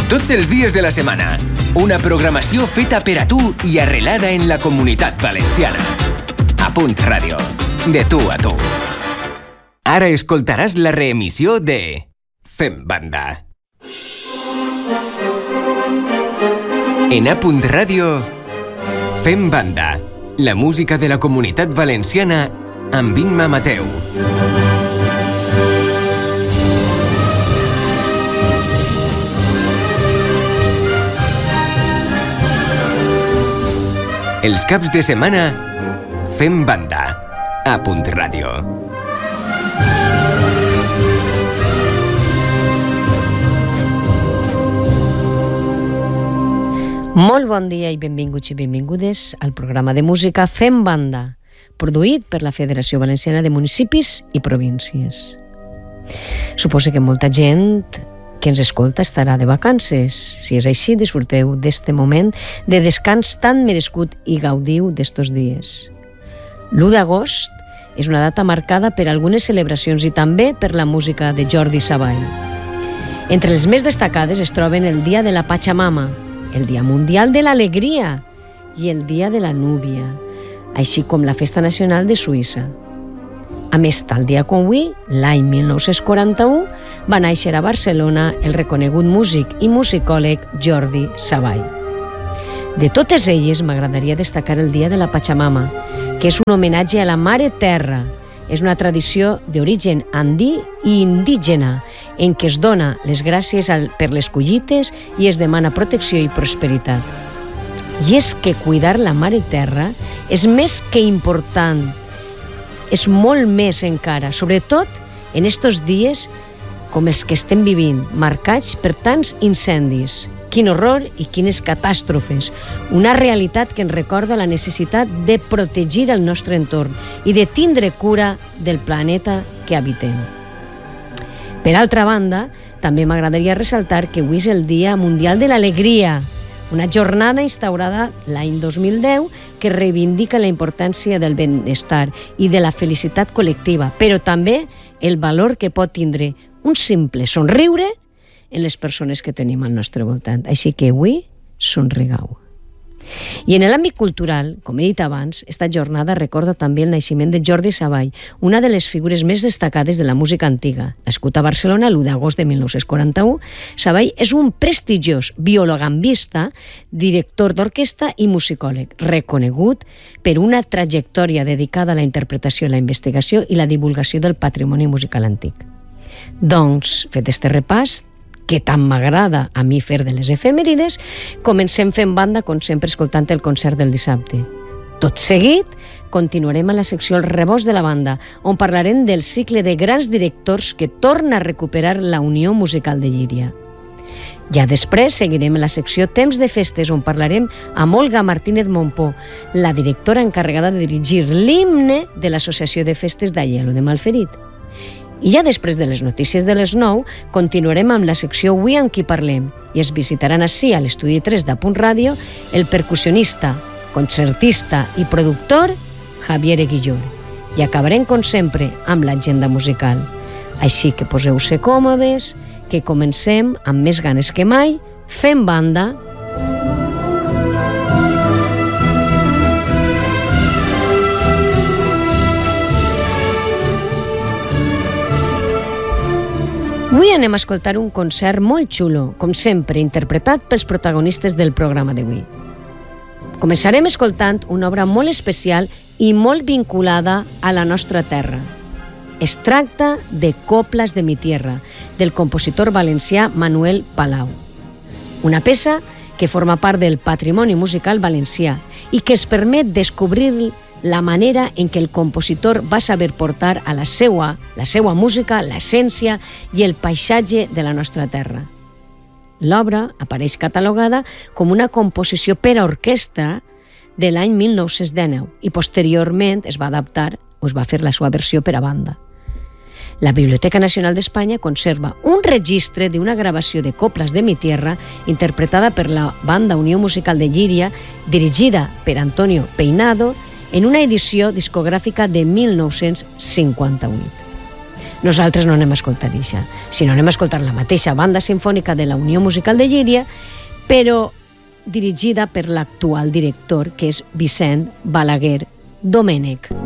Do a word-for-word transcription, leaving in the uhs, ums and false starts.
Tots els dies de la setmana. Una programació feta per a tu i arrelada en la Comunitat Valenciana. A Punt Ràdio. De tu a tu. Ara escoltaràs la reemissió de Fem Banda. En A Punt Ràdio, Fem Banda. La música de la Comunitat Valenciana amb Imma Mateu. Els caps de setmana, Fem Banda, a Punt Ràdio. Molt bon dia i benvinguts i benvingudes al programa de música Fem Banda, produït per la Federació Valenciana de Municipis i Províncies. Suposo que molta gent que ens escolta estarà de vacances. Si és així, disfruteu d'este moment de descans tan merescut i gaudiu d'estos dies. l'u d'agost és una data marcada per algunes celebracions i també per la música de Jordi Savall. Entre les més destacades es troben el Dia de la Pachamama, el Dia Mundial de l'Alegria i el Dia de la Núvia, així com la Festa Nacional de Suïssa. A més, tal dia com avui, l'any mil nou-cents quaranta-u, va néixer a Barcelona el reconegut músic i musicòleg Jordi Savall. De totes elles, m'agradaria destacar el Dia de la Pachamama, que és un homenatge a la Mare Terra. És una tradició d'origen andí i indígena, en què es dona les gràcies per les collites i es demana protecció i prosperitat. I és que cuidar la Mare Terra és més que important, és molt més encara, sobretot en estos dies com els que estem vivint, marcats per tants incendis. Quin horror i quines catàstrofes. Una realitat que ens recorda la necessitat de protegir el nostre entorn i de tindre cura del planeta que habitem. Per altra banda, també m'agradaria ressaltar que avui és el Dia Mundial de l'Alegria, una jornada instaurada l'any dos mil deu que reivindica la importància del benestar i de la felicitat col·lectiva, però també el valor que pot tindre un simple somriure en les persones que tenim al nostre voltant. Així que avui, somrigueu. I en l'àmbit cultural, com he dit abans, esta jornada recorda també el naixement de Jordi Savall, una de les figures més destacades de la música antiga. Nascut a Barcelona l'u d'agost de mil nou-cents quaranta-u, Savall és un prestigiós viologambista, director d'orquestra i musicòleg, reconegut per una trajectòria dedicada a la interpretació, la investigació i la divulgació del patrimoni musical antic. Doncs, fet este repàs, que tant m'agrada a mi fer de les efemèrides, comencem fent banda, com sempre, escoltant el concert del dissabte. Tot seguit, continuarem a la secció El Rebost de la Banda, on parlarem del cicle de grans directors que torna a recuperar la Unió Musical de Llíria. Ja després seguirem en la secció Temps de Festes, on parlarem amb Olga Martínez Montpó, la directora encarregada de dirigir l'himne de l'Associació de Festes d'Aielo de Malferit. I ja després de les notícies de les nou, continuarem amb la secció Avui amb qui parlem i es visitaran ací, a l'estudi tres d'A Punt Ràdio, el percussionista, concertista i productor Javier Eguillor. I acabarem, com sempre, amb l'agenda musical. Així que poseu-se còmodes, que comencem amb més ganes que mai, fent banda. Avui anem a escoltar un concert molt xulo, com sempre, interpretat pels protagonistes del programa d'avui. Començarem escoltant una obra molt especial i molt vinculada a la nostra terra. Es tracta de Coplas de mi tierra, del compositor valencià Manuel Palau. Una peça que forma part del patrimoni musical valencià i que es permet descobrir la manera en què el compositor va saber portar a la seua, la seua música, l'essència i el paisatge de la nostra terra. L'obra apareix catalogada com una composició per a orquestra de l'any mil nou-cents dinou i posteriorment es va adaptar o es va fer la seva versió per a banda. La Biblioteca Nacional d'Espanya conserva un registre d'una gravació de Coplas de mi tierra interpretada per la Banda Unió Musical de Llíria, dirigida per Antonio Peinado, en una edició discogràfica de mil nou-cents cinquanta-vuit. Nosaltres no anem a escoltar això, sinó anem a escoltar la mateixa banda sinfònica de la Unió Musical de Llíria, però dirigida per l'actual director, que és Vicent Balaguer Domènech.